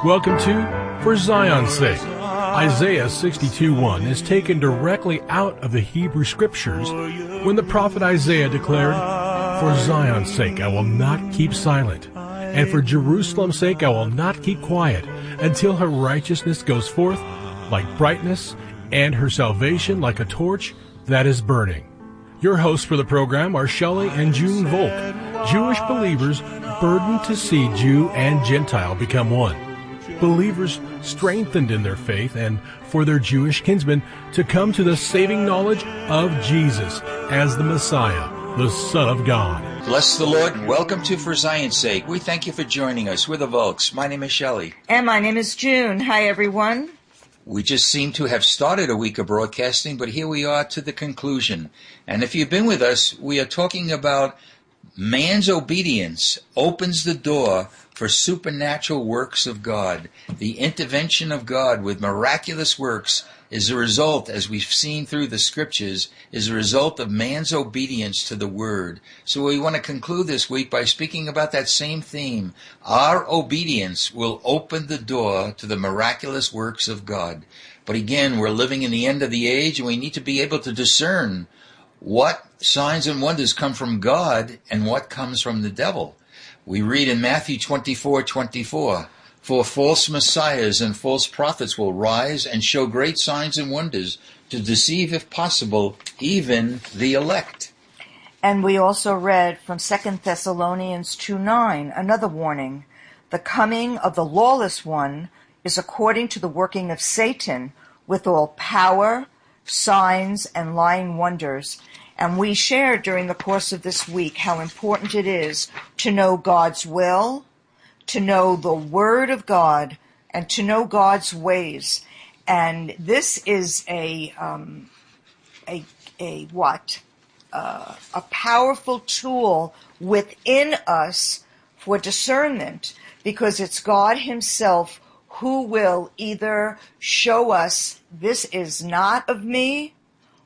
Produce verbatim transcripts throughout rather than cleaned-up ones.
Welcome to For Zion's Sake. Isaiah sixty-two one is taken directly out of the Hebrew Scriptures when the prophet Isaiah declared, "For Zion's sake I will not keep silent, and for Jerusalem's sake I will not keep quiet, until her righteousness goes forth like brightness, and her salvation like a torch that is burning." Your hosts for the program are Shelley and June Volk, Jewish believers burdened to see Jew and Gentile become one. Believers strengthened in their faith and for their Jewish kinsmen to come to the saving knowledge of Jesus as the Messiah, the Son of God. Bless the Lord. Welcome to For Zion's Sake. We thank you for joining us. We're the Volks. My name is Shelley. And my name is June. Hi, everyone. We just seem to have started a week of broadcasting, but here we are to the conclusion. And if you've been with us, we are talking about man's obedience opens the door for supernatural works of God. The intervention of God with miraculous works is a result, as we've seen through the Scriptures, is a result of man's obedience to the Word. So we want to conclude this week by speaking about that same theme. Our obedience will open the door to the miraculous works of God. But again, we're living in the end of the age, and we need to be able to discern what signs and wonders come from God and what comes from the devil. We read in Matthew twenty-four twenty-four, "For false messiahs and false prophets will rise and show great signs and wonders to deceive, if possible, even the elect." And we also read from Second Thessalonians two nine, another warning. "The coming of the lawless one is according to the working of Satan with all power, signs, and lying wonders." And we shared during the course of this week how important it is to know God's will, to know the Word of God, and to know God's ways. And this is a um, a a what uh, a powerful tool within us for discernment, because it's God Himself who will either show us this is not of me,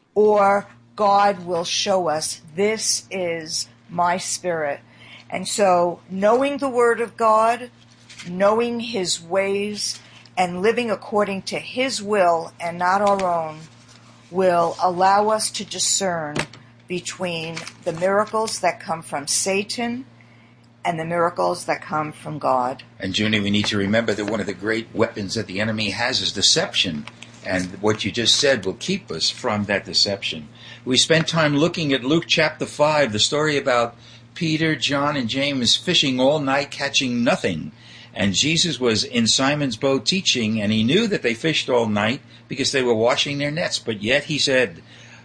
or God will show us this is my spirit. And so knowing the Word of God, knowing His ways, and living according to His will and not our own will allow us to discern between the miracles that come from Satan and the miracles that come from God. And Junie, we need to remember that one of the great weapons that the enemy has is deception. And what you just said will keep us from that deception. We spent time looking at Luke chapter five, the story about Peter, John, and James fishing all night, catching nothing. And Jesus was in Simon's boat teaching, and he knew that they fished all night because they were washing their nets. But yet he said,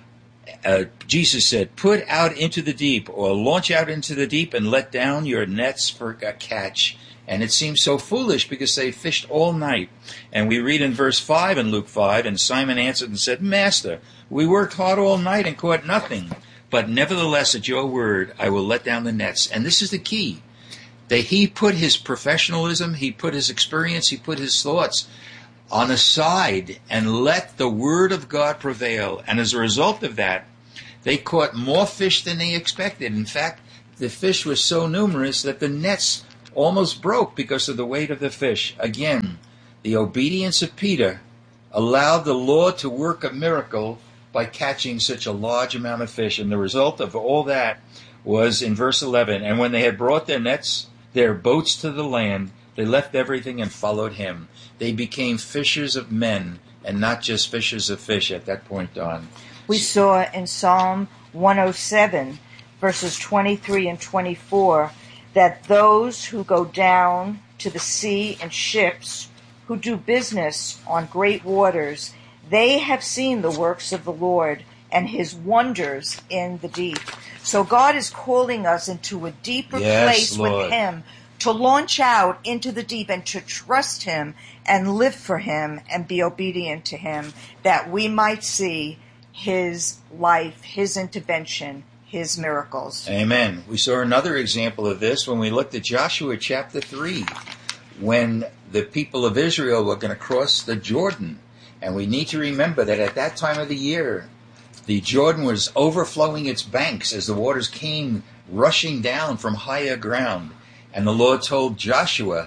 uh, Jesus said, "Put out into the deep," or launch out into the deep and let down your nets for a catch. And it seems so foolish because they fished all night. And we read in verse five in Luke five, "And Simon answered and said, Master, we worked hard all night and caught nothing. But nevertheless, at your word, I will let down the nets." And this is the key. That he put his professionalism, he put his experience, he put his thoughts on the side and let the word of God prevail. And as a result of that, they caught more fish than they expected. In fact, the fish were so numerous that the nets almost broke because of the weight of the fish. Again, the obedience of Peter allowed the Lord to work a miracle by catching such a large amount of fish. And the result of all that was in verse eleven, "And when they had brought their nets, their boats to the land, they left everything and followed him." They became fishers of men and not just fishers of fish at that point on. We saw in Psalm one oh seven, verses twenty-three and twenty-four, that those who go down to the sea in ships, who do business on great waters, they have seen the works of the Lord and His wonders in the deep. So God is calling us into a deeper yes, place Lord. with Him, to launch out into the deep and to trust Him and live for Him and be obedient to Him, that we might see His life, His intervention, His miracles. Amen. We saw another example of this when we looked at Joshua chapter three, when the people of Israel were going to cross the Jordan. And we need to remember that at that time of the year, the Jordan was overflowing its banks as the waters came rushing down from higher ground. And the Lord told Joshua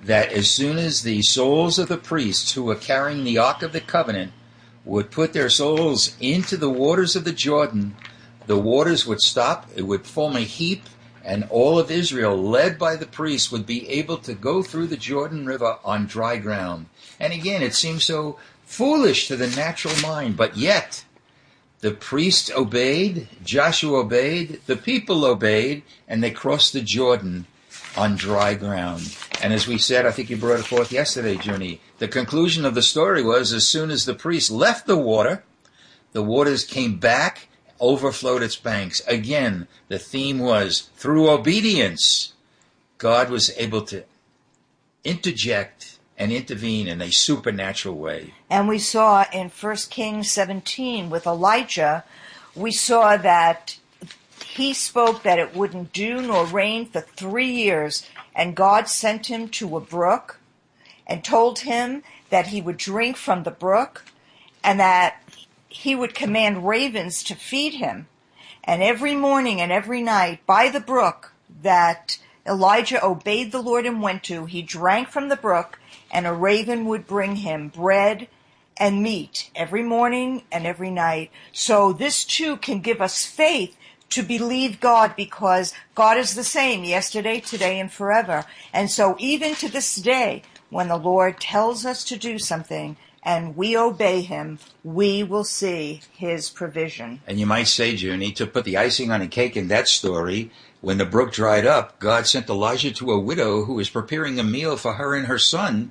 that as soon as the souls of the priests who were carrying the Ark of the Covenant would put their souls into the waters of the Jordan, the waters would stop, it would form a heap, and all of Israel, led by the priests, would be able to go through the Jordan River on dry ground. And again, it seems so foolish to the natural mind, but yet the priests obeyed, Joshua obeyed, the people obeyed, and they crossed the Jordan on dry ground. And as we said, I think you brought it forth yesterday, Junie, the conclusion of the story was as soon as the priests left the water, the waters came back, overflowed its banks. Again, the theme was through obedience, God was able to interject and intervene in a supernatural way. And we saw in First Kings seventeen with Elijah, we saw that he spoke that it wouldn't dew nor rain for three years, and God sent him to a brook and told him that he would drink from the brook and that he would command ravens to feed him. And every morning and every night by the brook that Elijah obeyed the Lord and went to, he drank from the brook, and a raven would bring him bread and meat every morning and every night. So this too can give us faith to believe God, because God is the same yesterday, today, and forever. And so even to this day, when the Lord tells us to do something and we obey him, we will see his provision. And you might say, Junie, to put the icing on the cake in that story, when the brook dried up, God sent Elijah to a widow who was preparing a meal for her and her son,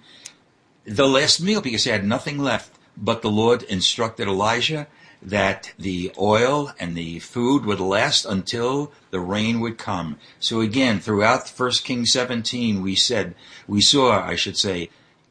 the last meal, because they had nothing left. But the Lord instructed Elijah that the oil and the food would last until the rain would come. So again, throughout First Kings seventeen, we said, we saw, I should say,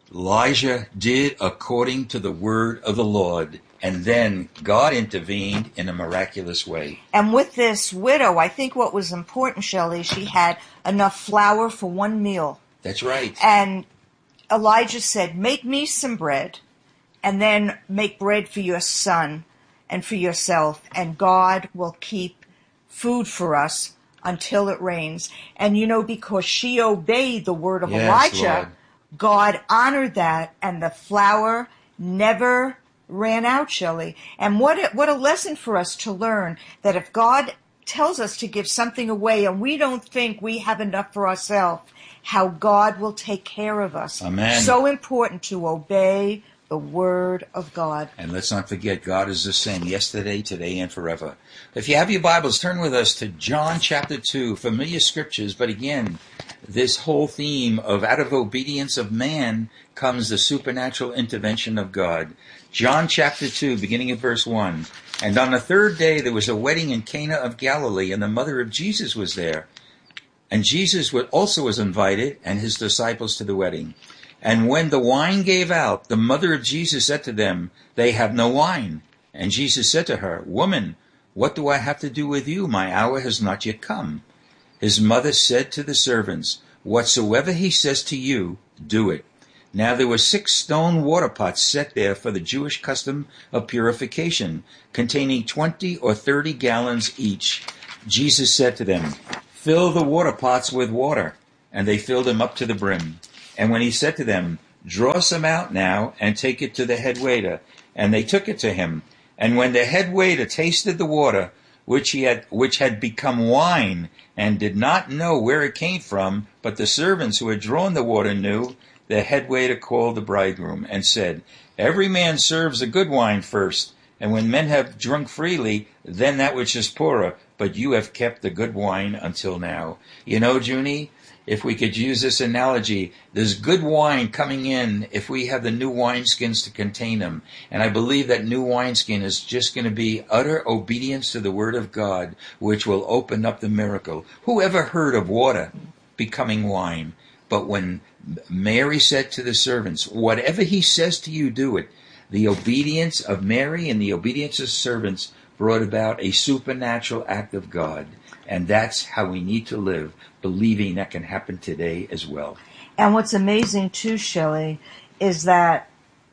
Elijah did according to the word of the Lord, and then God intervened in a miraculous way. And with this widow, I think what was important, Shelley, she had enough flour for one meal. That's right. And Elijah said, make me some bread, and then make bread for your son and for yourself, and God will keep food for us until it rains. And you know, because she obeyed the word of Yes, Elijah, Lord. God honored that, and the flour never ran out, Shelley. And what a, what a lesson for us to learn, that if God tells us to give something away and we don't think we have enough for ourselves, how God will take care of us. Amen. So important to obey the word of God. And let's not forget, God is the same yesterday, today, and forever. If you have your Bibles, turn with us to John chapter two, familiar scriptures, but again, this whole theme of out of obedience of man comes the supernatural intervention of God. John chapter two, beginning at verse one. And on the third day there was a wedding in Cana of Galilee, and the mother of Jesus was there. And Jesus also was invited, and his disciples, to the wedding. And when the wine gave out, the mother of Jesus said to them, they have no wine. And Jesus said to her, Woman, what do I have to do with you? My hour has not yet come. His mother said to the servants, Whatsoever he says to you, do it. Now there were six stone water pots set there for the Jewish custom of purification, containing twenty or thirty gallons each. Jesus said to them, Fill the water pots with water. And they filled them up to the brim. And when he said to them, Draw some out now, and take it to the head waiter. And they took it to him. And when the head waiter tasted the water, which he had, which had become wine, and did not know where it came from, but the servants who had drawn the water knew, the head waiter called the bridegroom, and said, Every man serves a good wine first, and when men have drunk freely, then that which is poorer, but you have kept the good wine until now. You know, Junie, if we could use this analogy, there's good wine coming in if we have the new wineskins to contain them. And I believe that new wineskin is just going to be utter obedience to the word of God, which will open up the miracle. Who ever heard of water becoming wine? But when Mary said to the servants, Whatever he says to you, do it, the obedience of Mary and the obedience of servants brought about a supernatural act of God. And that's how we need to live, believing that can happen today as well. And what's amazing too, Shelley, is that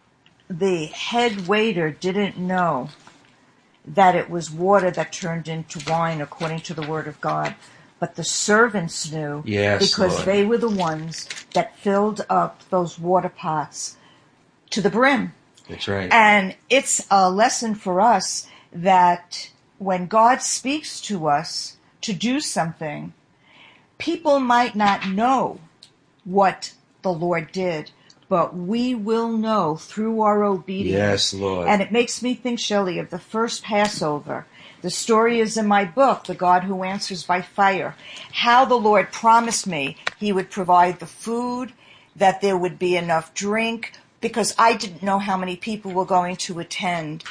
the head waiter didn't know that it was water that turned into wine according to the word of God. but the servants knew, yes, because Lord. they were the ones that filled up those water pots to the brim. That's right. And it's a lesson for us that when God speaks to us to do something, people might not know what the Lord did, but we will know through our obedience. Yes, Lord. And it makes me think, Shelley, of the first Passover. The story is in my book, The God Who Answers by Fire, how the Lord promised me he would provide the food, that there would be enough drink, because I didn't know how many people were going to attend,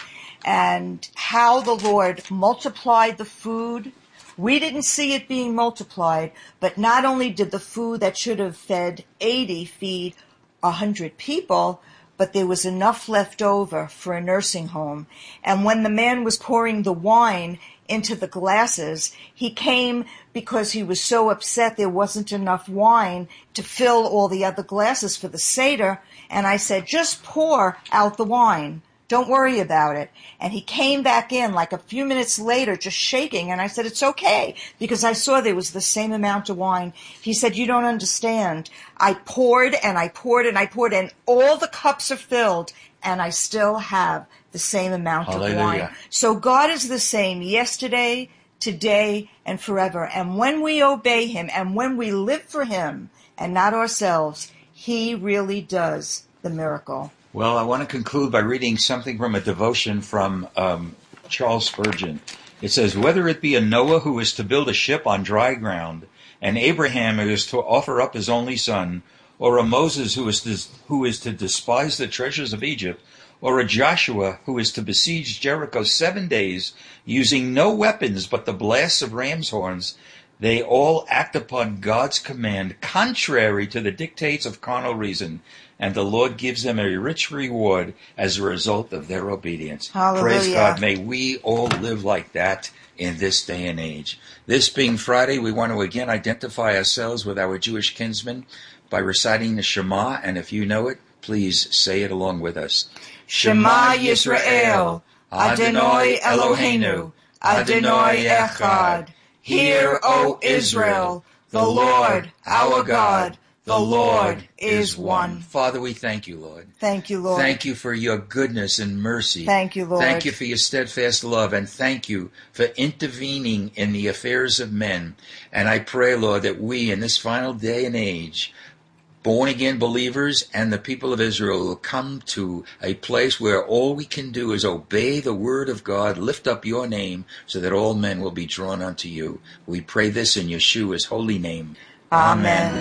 and how the Lord multiplied the food. We didn't see it being multiplied, but not only did the food that should have fed eighty feed one hundred people, but there was enough left over for a nursing home. And when the man was pouring the wine into the glasses, he came because he was so upset there wasn't enough wine to fill all the other glasses for the Seder. And I said, just pour out the wine. Don't worry about it. And he came back in like a few minutes later, just shaking. And I said, it's okay, because I saw there was the same amount of wine. He said, you don't understand. I poured and I poured and I poured, and all the cups are filled, and I still have the same amount Hallelujah. of wine. So God is the same yesterday, today, and forever. And when we obey him and when we live for him and not ourselves, he really does the miracle. Well, I want to conclude by reading something from a devotion from um, Charles Spurgeon. It says, whether it be a Noah who is to build a ship on dry ground, an Abraham who is to offer up his only son, or a Moses who is to, who is to despise the treasures of Egypt, or a Joshua who is to besiege Jericho seven days using no weapons but the blasts of ram's horns, they all act upon God's command, contrary to the dictates of carnal reason, and the Lord gives them a rich reward as a result of their obedience. Hallelujah. Praise God. May we all live like that in this day and age. This being Friday, we want to again identify ourselves with our Jewish kinsmen by reciting the Shema, and if you know it, please say it along with us. Shema Yisrael, Adonai Eloheinu, Adonai Echad. Hear, O Israel, the Lord, our God, the Lord is one. Father, we thank you, Lord. Thank you, Lord. Thank you for your goodness and mercy. Thank you, Lord. Thank you for your steadfast love, and thank you for intervening in the affairs of men. And I pray, Lord, that we in this final day and age, born-again believers and the people of Israel, will come to a place where all we can do is obey the word of God, lift up your name, so that all men will be drawn unto you. We pray this in Yeshua's holy name. Amen.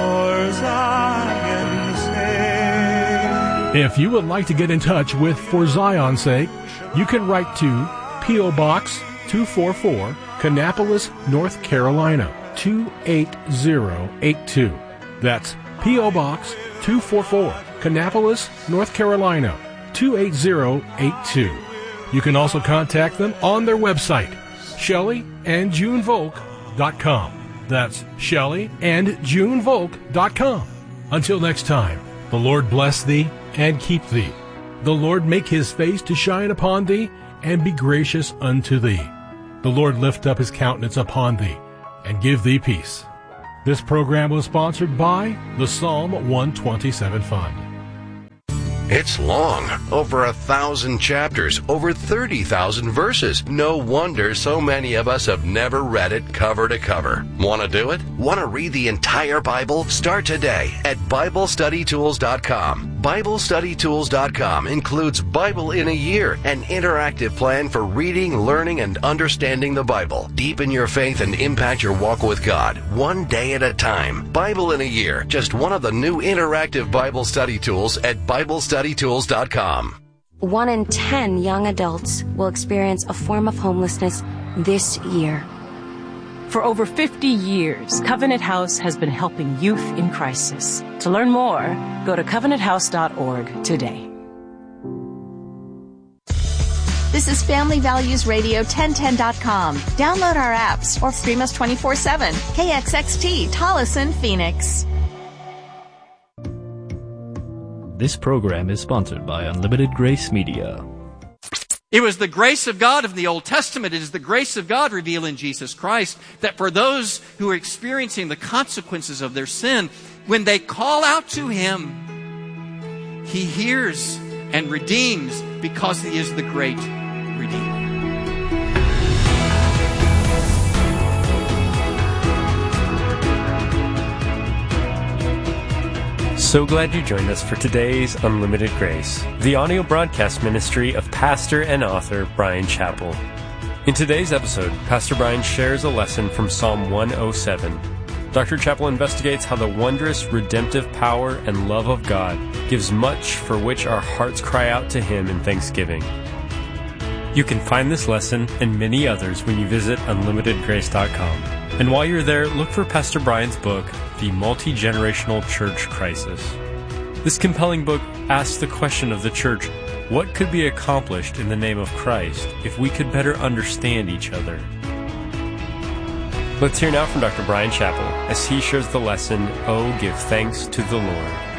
If you would like to get in touch with For Zion's Sake, you can write to P O. Box two forty-four, Kannapolis, North Carolina, two eight zero eight two. That's P O. Box two forty-four, Kannapolis, North Carolina, two eight zero eight two. You can also contact them on their website, Shelley and June Volk dot com. That's Shelley and June Volk dot com. Until next time, the Lord bless thee and keep thee. The Lord make his face to shine upon thee and be gracious unto thee. The Lord lift up his countenance upon thee and give thee peace. This program was sponsored by the Psalm one twenty-seven Fund. It's long, over a thousand chapters, over thirty thousand verses. No wonder so many of us have never read it cover to cover. Want to do it? Want to read the entire Bible? Start today at Bible Study Tools dot com. Bible Study Tools dot com includes Bible in a Year, an interactive plan for reading, learning, and understanding the Bible. Deepen your faith and impact your walk with God, one day at a time. Bible in a Year, just one of the new interactive Bible study tools at Bible Study Tools dot com. One in ten young adults will experience a form of homelessness this year. For over fifty years, Covenant House has been helping youth in crisis. To learn more, go to covenant house dot org today. This is Family Values Radio ten ten dot com. Download our apps or stream us twenty-four seven. K X X T, Tolleson, Phoenix. This program is sponsored by Unlimited Grace Media. It was the grace of God of the Old Testament. It is the grace of God revealed in Jesus Christ that for those who are experiencing the consequences of their sin, when they call out to Him, He hears and redeems because He is the great Redeemer. So glad you joined us for today's Unlimited Grace, the audio broadcast ministry of pastor and author Bryan Chapell. In today's episode, Pastor Bryan shares a lesson from Psalm one oh seven. Doctor Chapell investigates how the wondrous redemptive power and love of God gives much for which our hearts cry out to Him in thanksgiving. You can find this lesson and many others when you visit unlimited grace dot com. And while you're there, look for Pastor Bryan's book, The Multi-Generational Church Crisis. This compelling book asks the question of the church, what could be accomplished in the name of Christ if we could better understand each other? Let's hear now from Doctor Bryan Chapell as he shares the lesson, Oh, Give Thanks to the Lord.